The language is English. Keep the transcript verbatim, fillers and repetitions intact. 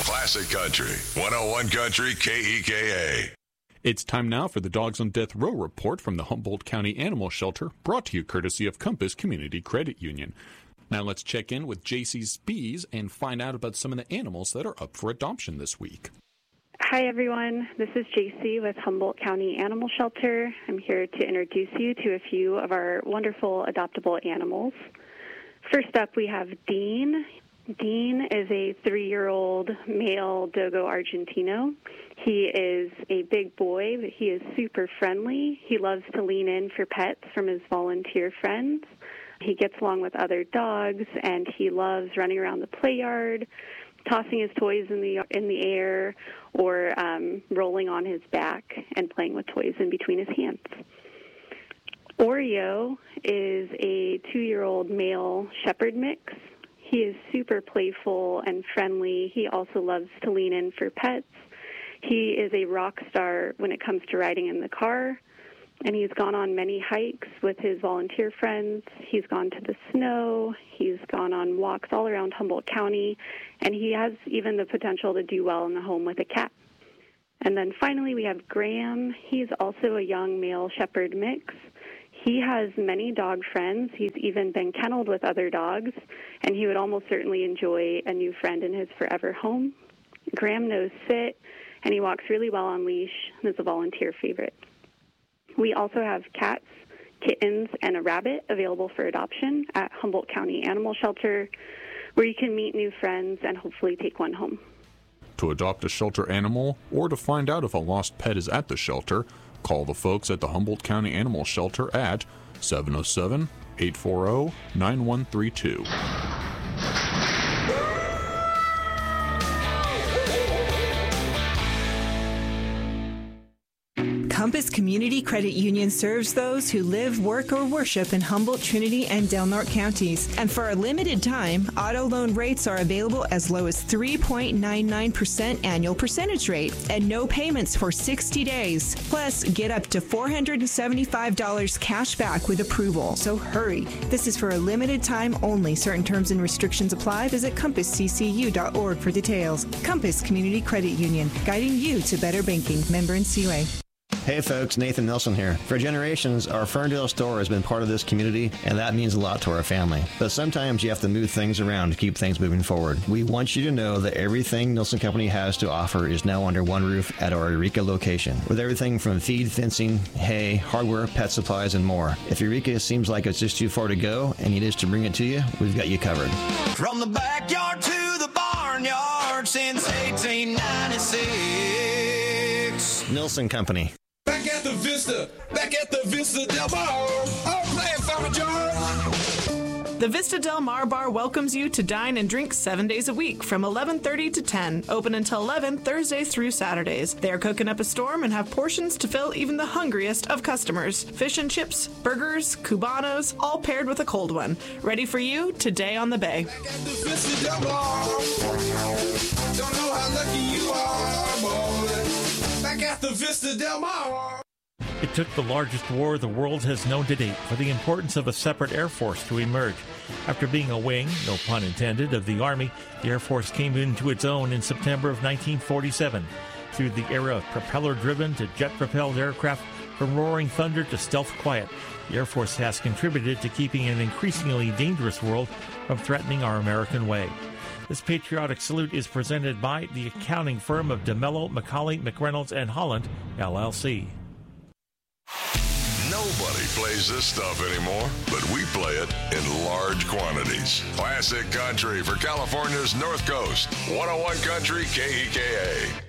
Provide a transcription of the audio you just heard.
Classic Country, one oh one Country K E K A. It's time now for the Dogs on Death Row report from the Humboldt County Animal Shelter, brought to you courtesy of Compass Community Credit Union. Now let's check in with J C Spies and find out about some of the animals that are up for adoption this week. Hi everyone, this is J C with Humboldt County Animal Shelter. I'm here to introduce you to a few of our wonderful adoptable animals. First up we have Dean. Dean is a three-year-old male Dogo Argentino. He is a big boy, but he is super friendly. He loves to lean in for pets from his volunteer friends. He gets along with other dogs, and he loves running around the play yard, tossing his toys in the in the air, or um, rolling on his back and playing with toys in between his hands. Oreo is a two-year-old male shepherd mix. He is super playful and friendly. He also loves to lean in for pets. He is a rock star when it comes to riding in the car, and he's gone on many hikes with his volunteer friends. He's gone to the snow. He's gone on walks all around Humboldt County, and he has even the potential to do well in the home with a cat. And then finally we have Graham. He's also a young male shepherd mix. He has many dog friends. He's even been kenneled with other dogs, and he would almost certainly enjoy a new friend in his forever home. Graham knows sit, and he walks really well on leash and is a volunteer favorite. We also have cats, kittens, and a rabbit available for adoption at Humboldt County Animal Shelter, where you can meet new friends and hopefully take one home. To adopt a shelter animal or to find out if a lost pet is at the shelter, call the folks at the Humboldt County Animal Shelter at seven oh seven, eight four zero, nine one three two. Compass Community Credit Union serves those who live, work, or worship in Humboldt, Trinity, and Del Norte counties. And for a limited time, auto loan rates are available as low as three point nine nine percent annual percentage rate and no payments for sixty days. Plus, get up to four hundred seventy-five dollars cash back with approval. So hurry. This is for a limited time only. Certain terms and restrictions apply. Visit compass c c u dot org for details. Compass Community Credit Union, guiding you to better banking. Member N C U A. Hey folks, Nathan Nelson here. For generations, our Ferndale store has been part of this community, and that means a lot to our family. But sometimes you have to move things around to keep things moving forward. We want you to know that everything Nelson Company has to offer is now under one roof at our Eureka location, with everything from feed, fencing, hay, hardware, pet supplies, and more. If Eureka seems like it's just too far to go and you need us to bring it to you, we've got you covered. From the backyard to the barnyard since eighteen ninety-six. Nelson Company. Back at the Vista, back at the Vista Del Mar, I'm playing Farmer George. The Vista Del Mar Bar welcomes you to dine and drink seven days a week from eleven thirty to ten, open until eleven Thursdays through Saturdays. They are cooking up a storm and have portions to fill even the hungriest of customers. Fish and chips, burgers, cubanos, all paired with a cold one. Ready for you today on the bay. Back at the Vista Del Mar, don't know how lucky you are, boy. Back at the Vista Del Mar. It took the largest war the world has known to date for the importance of a separate Air Force to emerge. After being a wing, no pun intended, of the Army, the Air Force came into its own in September of nineteen forty-seven. Through the era of propeller-driven to jet-propelled aircraft, from roaring thunder to stealth quiet, the Air Force has contributed to keeping an increasingly dangerous world from threatening our American way. This patriotic salute is presented by the accounting firm of DeMello, McCauley, McReynolds, and Holland, L L C. Nobody plays this stuff anymore, but we play it in large quantities. Classic Country for California's North Coast. one oh one Country K E K A.